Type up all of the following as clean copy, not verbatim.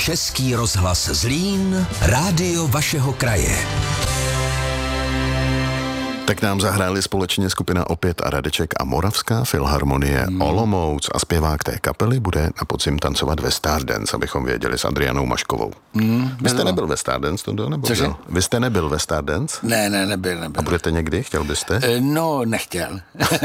Český rozhlas Zlín, rádio vašeho kraje. Tak nám zahráli společně skupina Opět a Radeček a Moravská filharmonie Olomouc a zpěvák té kapely bude na podzim tancovat ve Stardance, abychom věděli, s Adrianou Maškovou. Vy jste nebyl ve Stardance, to nebo cože? Vy jste nebyl ve Stardance? Ne, nebyl. A budete někdy? Chtěl byste? No, nechtěl.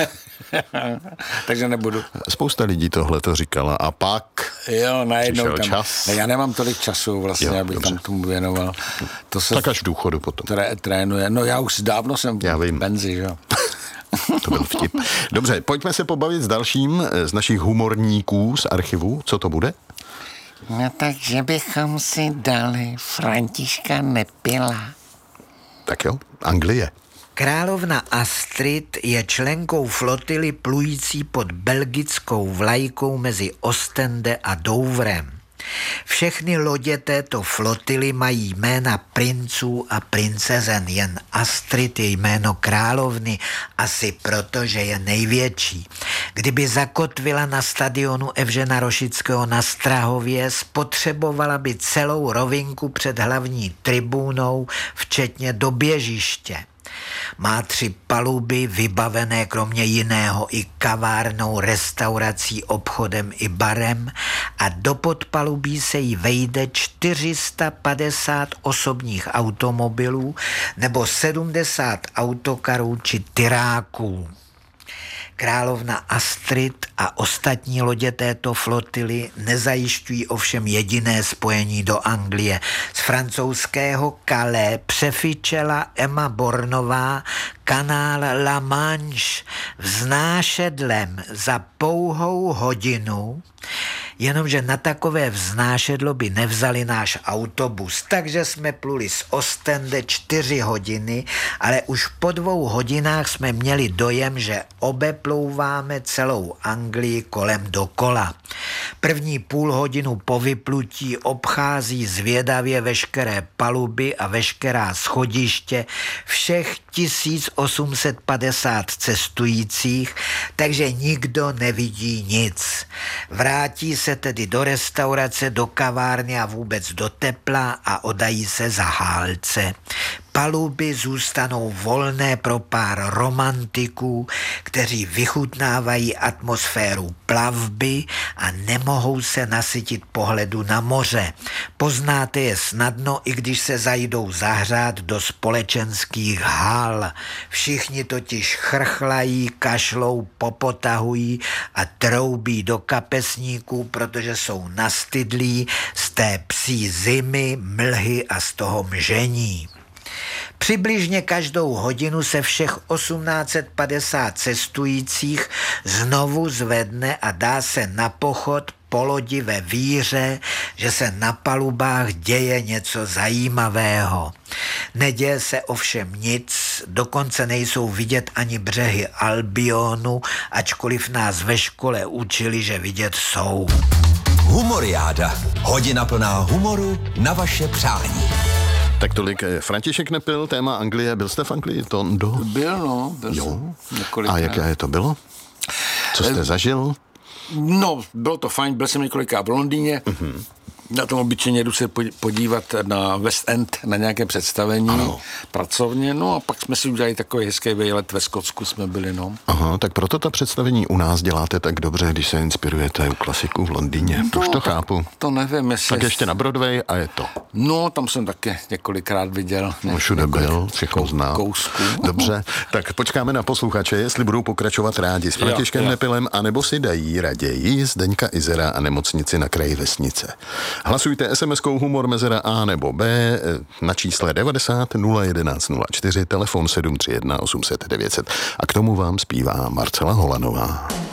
Takže nebudu. Spousta lidí tohle to říkala a pak jo, najednou přišel tam. čas. Ne, já nemám tolik času vlastně, Jo, abych dobře. tam tomu věnoval. To se Tak až v důchodu potom. trénuje. No já už dávno jsem v penzi, že jo. To byl vtip. Dobře, pojďme se pobavit s dalším z našich humorníků z archivu. Co to bude? No takže bychom si dali Františka Nepila. Tak jo, Anglie. Královna Astrid je členkou flotily plující pod belgickou vlajkou mezi Ostende a Douvrem. Všechny lodě této flotily mají jména princů a princezen, jen Astrid je jméno královny, asi proto, že je největší. Kdyby zakotvila na stadionu Evžena Rošického na Strahově, spotřebovala by celou rovinku před hlavní tribúnou, včetně do běžiště. Má 3 paluby vybavené kromě jiného i kavárnou, restaurací, obchodem i barem a do podpalubí se jí vejde 450 osobních automobilů nebo 70 autokarů či tyráků. Královna Astrid a ostatní lodě této flotily nezajišťují ovšem jediné spojení do Anglie. Z francouzského Calais přefičela Emma Bornová kanál La Manche vznášedlem za pouhou hodinu, jenomže na takové vznášedlo by nevzali náš autobus, takže jsme pluli z Ostende 4 hodiny, ale už po 2 hodinách jsme měli dojem, že obeplouváme celou Anglii kolem dokola. První půl hodinu po vyplutí obchází zvědavě veškeré paluby a veškerá schodiště všech 1850 cestujících, takže nikdo nevidí nic. Vrátí se tedy do restaurace, do kavárny a vůbec do tepla a oddají se za hálce. Paluby zůstanou volné pro pár romantiků, kteří vychutnávají atmosféru plavby a nemohou se nasytit pohledu na moře. Poznáte je snadno, i když se zajdou zahřát do společenských hal. Všichni totiž chrchlají, kašlou, popotahují a troubí do kapesníků, protože jsou nastydlí z té psí zimy, mlhy a z toho mžení. Přibližně každou hodinu se všech 1850 cestujících znovu zvedne a dá se na pochod po lodi ve víře, že se na palubách děje něco zajímavého. Neděje se ovšem nic, dokonce nejsou vidět ani břehy Albionu, ačkoliv nás ve škole učili, že vidět jsou. Humoriáda. Hodina plná humoru na vaše přání. Tak tolik František Nepil, téma Anglie. Byl jste v Anglii, Tondo? Byl Jo. Několikrát. A jaké to bylo? Co jste zažil? No, bylo to fajn, byl jsem několikrát v Londýně. Na tom obyčejně jdu se podívat na West End, na nějaké představení pracovně, no a pak jsme si udělali takový hezký výlet, ve Skotsku jsme byli, no. Aha, tak proto ta představení u nás děláte tak dobře, když se inspirujete u klasiků v Londýně. No, už to chápu. To nevím, jestli... Tak ještě na Broadway a je to. No, tam jsem také několikrát viděl. No, všude byl, všechno zná. Kousku. Dobře, tak počkáme na posluchače, jestli budou pokračovat rádi s Františkem Nepilem, anebo si dají raději Zdeňka Izera a Nemocnici na kraji vesnice. Hlasujte SMS-kou humor mezera A nebo B na čísle 90 011 04, telefon 731 800 900 a k tomu vám zpívá Marcela Holanová.